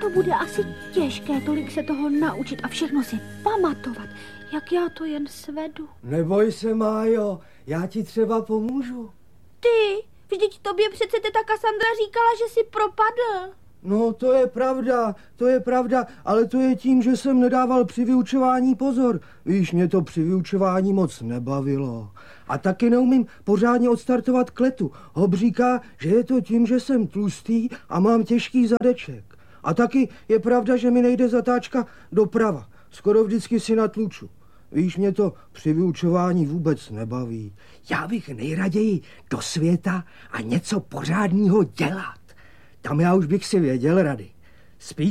To bude asi těžké tolik se toho naučit a všechno si pamatovat, jak já to jen svedu. Neboj se, Májo, já ti třeba pomůžu. Ty, vždyť tobě přece teta Kassandra říkala, že jsi propadl. No, to je pravda, ale to je tím, že jsem nedával při vyučování pozor. Víš, mě to při vyučování moc nebavilo. A taky neumím pořádně odstartovat kletu. Hob říká, že je to tím, že jsem tlustý a mám těžký zadeček. A taky je pravda, že mi nejde zatáčka doprava. Skoro vždycky si natluču. Víš, mě to při vyučování vůbec nebaví. Já bych nejraději do světa a něco pořádného dělat. Tam já už bych si věděl rady. Spíš